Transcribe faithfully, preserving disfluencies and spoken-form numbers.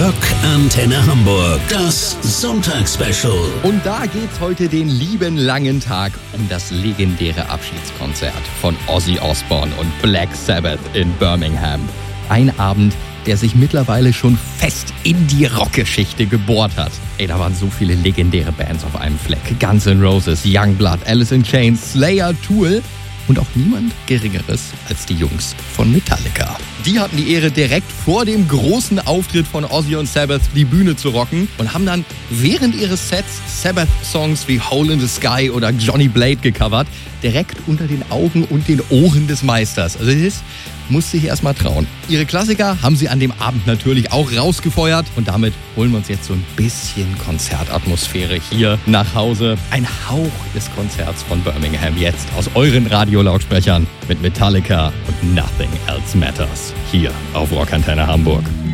Rock Antenne Hamburg, das Sonntagsspecial. Und da geht's heute den lieben langen Tag um das legendäre Abschiedskonzert von Ozzy Osbourne und Black Sabbath in Birmingham. Ein Abend, der sich mittlerweile schon fest in die Rockgeschichte gebohrt hat. Ey, da waren so viele legendäre Bands auf einem Fleck. Guns N' Roses, Youngblood, Alice in Chains, Slayer, Tool und auch niemand Geringeres als die Jungs von Metallica. Die hatten die Ehre, direkt vor dem großen Auftritt von Ozzy und Sabbath die Bühne zu rocken und haben dann während ihres Sets Sabbath-Songs wie Hole in the Sky oder Johnny Blade gecovert, direkt unter den Augen und den Ohren des Meisters. Also das musste ich erst mal trauen. Ihre Klassiker haben sie an dem Abend natürlich auch rausgefeuert und damit holen wir uns jetzt so ein bisschen Konzertatmosphäre hier nach Hause. Ein Hauch des Konzerts von Birmingham jetzt aus euren Radiolautsprechern mit Metallica und Nothing Else Matters hier auf Rock Antenne Hamburg.